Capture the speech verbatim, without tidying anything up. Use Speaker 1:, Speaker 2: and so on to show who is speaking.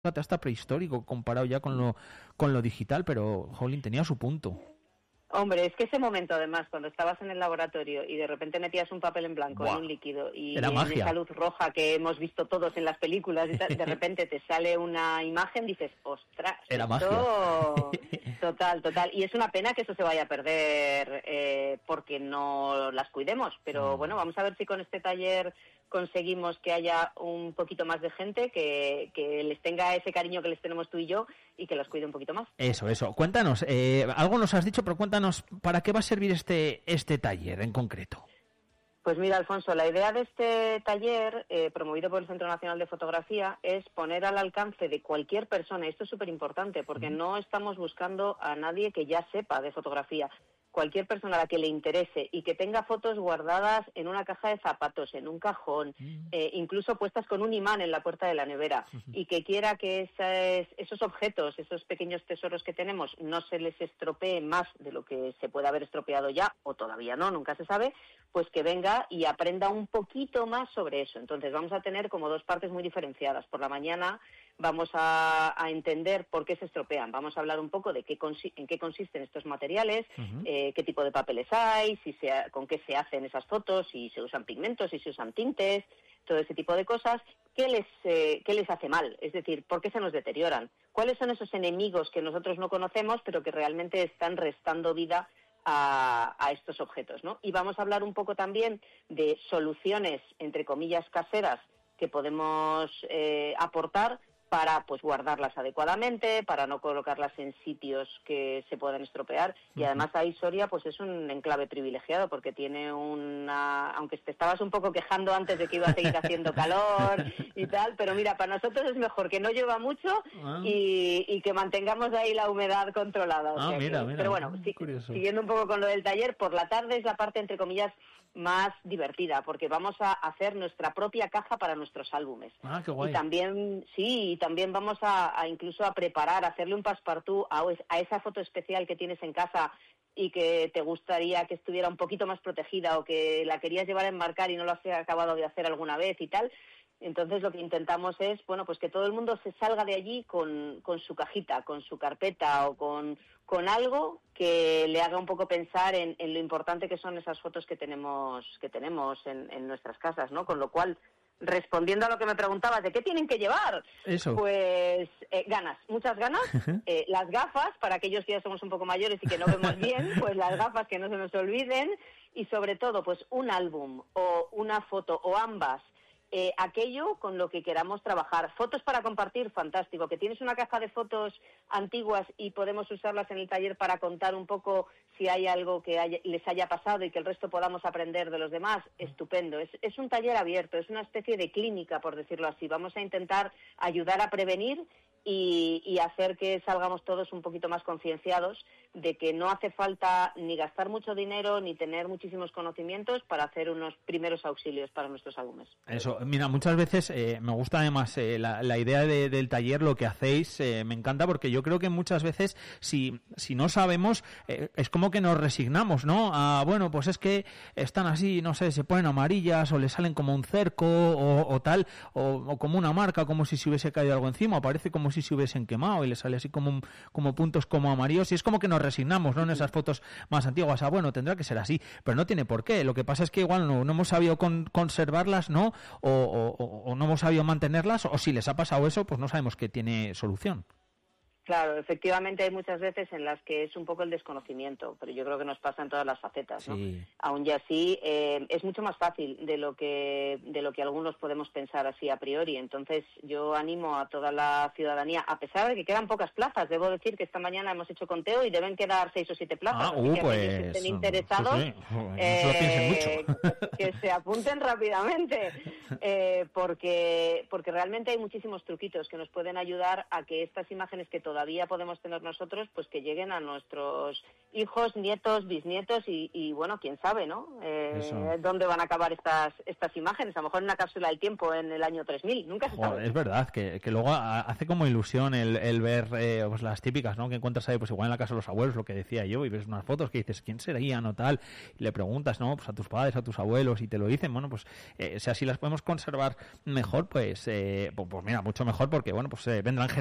Speaker 1: hasta prehistórico comparado ya con lo con lo digital, pero jolín, tenía su punto.
Speaker 2: Hombre, es que ese momento, además, cuando estabas en el laboratorio y de repente metías un papel en blanco
Speaker 1: Buah,
Speaker 2: en un líquido y
Speaker 1: era
Speaker 2: en
Speaker 1: magia.
Speaker 2: esa luz roja que hemos visto todos en las películas y tal, de repente te sale una imagen, dices, ostras,
Speaker 1: era
Speaker 2: esto...
Speaker 1: magia.
Speaker 2: Total, total. Y es una pena que eso se vaya a perder eh, porque no las cuidemos. Pero bueno, vamos a ver si con este taller conseguimos que haya un poquito más de gente que, que les tenga ese cariño que les tenemos tú y yo y que los cuide un poquito más.
Speaker 1: Eso, eso. Cuéntanos, eh, algo nos has dicho, pero cuéntanos, ¿para qué va a servir este este taller en concreto?
Speaker 2: Pues mira, Alfonso, la idea de este taller, eh, promovido por el Centro Nacional de Fotografía, es poner al alcance de cualquier persona, esto es súper importante, porque mm. no estamos buscando a nadie que ya sepa de fotografía. Cualquier persona a la que le interese y que tenga fotos guardadas en una caja de zapatos, en un cajón, mm. eh, incluso puestas con un imán en la puerta de la nevera, uh-huh. y que quiera que esas, esos objetos, esos pequeños tesoros que tenemos, no se les estropee más de lo que se puede haber estropeado ya, o todavía no, nunca se sabe, pues que venga y aprenda un poquito más sobre eso. Entonces vamos a tener como dos partes muy diferenciadas. Por la mañana vamos a, a entender por qué se estropean. Vamos a hablar un poco de qué consi- en qué consisten estos materiales, uh-huh. eh, qué tipo de papeles hay, si se ha- con qué se hacen esas fotos, si se usan pigmentos, si se usan tintes, todo ese tipo de cosas. ¿Qué les, eh, qué les hace mal? Es decir, ¿por qué se nos deterioran? ¿Cuáles son esos enemigos que nosotros no conocemos pero que realmente están restando vida A, a estos objetos, ¿no? Y vamos a hablar un poco también de soluciones, entre comillas, caseras que podemos eh, aportar para pues guardarlas adecuadamente, para no colocarlas en sitios que se puedan estropear. Y además ahí Soria pues es un enclave privilegiado porque tiene una... Aunque te estabas un poco quejando antes de que iba a seguir haciendo calor y tal, pero mira, para nosotros es mejor que no llueva mucho ah. y, y que mantengamos ahí la humedad controlada. O
Speaker 1: ah,
Speaker 2: sea
Speaker 1: mira,
Speaker 2: que,
Speaker 1: mira.
Speaker 2: Pero bueno, sí, siguiendo un poco con lo del taller, por la tarde es la parte, entre comillas, más divertida, porque vamos a hacer nuestra propia caja para nuestros álbumes.
Speaker 1: Ah, qué guay.
Speaker 2: Y también, sí, y también vamos a, a incluso a preparar, a hacerle un passepartout a, a esa foto especial que tienes en casa y que te gustaría que estuviera un poquito más protegida o que la querías llevar a enmarcar y no lo has acabado de hacer alguna vez y tal. Entonces lo que intentamos es, bueno, pues que todo el mundo se salga de allí con, con su cajita, con su carpeta o con, con algo que le haga un poco pensar en, en lo importante que son esas fotos que tenemos, que tenemos en, en nuestras casas, ¿no? Con lo cual, respondiendo a lo que me preguntabas de qué tienen que llevar,
Speaker 1: Eso.
Speaker 2: pues eh, ganas, muchas ganas, eh, las gafas, para aquellos que ya somos un poco mayores y que no vemos bien, pues las gafas que no se nos olviden, y sobre todo, pues un álbum o una foto o ambas, Eh, aquello con lo que queramos trabajar. Fotos para compartir, fantástico. Que tienes una caja de fotos antiguas y podemos usarlas en el taller para contar un poco si hay algo que haya, les haya pasado y que el resto podamos aprender de los demás, estupendo. Es, es un taller abierto, es una especie de clínica, por decirlo así. Vamos a intentar ayudar a prevenir y, y hacer que salgamos todos un poquito más concienciados de que no hace falta ni gastar mucho dinero ni tener muchísimos conocimientos para hacer unos primeros auxilios para nuestros álbumes.
Speaker 1: Eso, mira, muchas veces eh, me gusta además eh, la, la idea de, del taller, lo que hacéis, eh, me encanta porque yo creo que muchas veces si, si no sabemos, eh, es como que nos resignamos, ¿no? A, bueno, pues es que están así, no sé, se ponen amarillas o le salen como un cerco o, o tal, o, o como una marca, como si se hubiese caído algo encima, o parece como si se hubiesen quemado y le sale así como, un, como puntos como amarillos y es como que nos resignamos, ¿no? En esas fotos más antiguas, ah, bueno, tendrá que ser así, pero no tiene por qué. Lo que pasa es que igual no, no hemos sabido con, conservarlas, ¿no? O, o, o no hemos sabido mantenerlas, o si les ha pasado eso, pues no sabemos que tiene solución.
Speaker 2: Claro, efectivamente hay muchas veces en las que es un poco el desconocimiento, pero yo creo que nos pasa en todas las facetas, ¿no?
Speaker 1: Sí.
Speaker 2: Aún y así eh, es mucho más fácil de lo que de lo que algunos podemos pensar así a priori. Entonces yo animo a toda la ciudadanía, a pesar de que quedan pocas plazas, debo decir que esta mañana hemos hecho conteo y deben quedar seis o siete plazas.
Speaker 1: Ah, uh,
Speaker 2: que
Speaker 1: pues,
Speaker 2: aquellos que estén interesados,
Speaker 1: sí, sí. No
Speaker 2: eh,
Speaker 1: se mucho.
Speaker 2: que se apunten rápidamente, eh, porque porque realmente hay muchísimos truquitos que nos pueden ayudar a que estas imágenes que todavía podemos tener nosotros, pues que lleguen a nuestros hijos, nietos, bisnietos y, y bueno, quién sabe, ¿no? Eh, dónde van a acabar estas estas imágenes, a lo mejor en una cápsula del tiempo en el año tres mil, nunca se
Speaker 1: Joder,
Speaker 2: sabe.
Speaker 1: Es verdad, que, que luego hace como ilusión el, el ver eh, pues las típicas, ¿no? Que encuentras ahí, pues igual en la casa de los abuelos, lo que decía yo, y ves unas fotos que dices, ¿quién serían o tal? Y le preguntas, ¿no? Pues a tus padres, a tus abuelos, y te lo dicen, bueno, pues eh, si así las podemos conservar mejor, pues, eh, pues, pues mira, mucho mejor, porque bueno, pues eh, vendrán